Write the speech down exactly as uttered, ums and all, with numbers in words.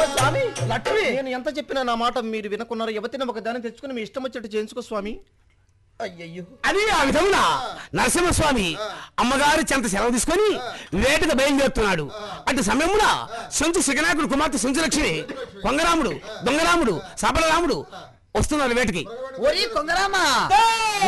స్వామి లక్ష్మి, నేను ఎంత చెప్పినా నా మాట మీరు వినకున్నారు. యువతిని ఒక దాన్ని తెచ్చుకుని మీ ఇష్టం వచ్చేట్టు చేయించుకో స్వామి. అయ్యయ్యో అని ఆ విధమున నరసింహస్వామి అమ్మగారు చెంత సెలవు తీసుకొని వేటకు బయలుదేరుతున్నాడు. అటు సమయమున సంచు శిఖనాకుడు కుమార్తె సంచులక్ష్మి, కొంగరాముడు, దొంగరాముడు, సబలరాముడు వస్తున్నారు వేటకి. ఒరి కొంగరామా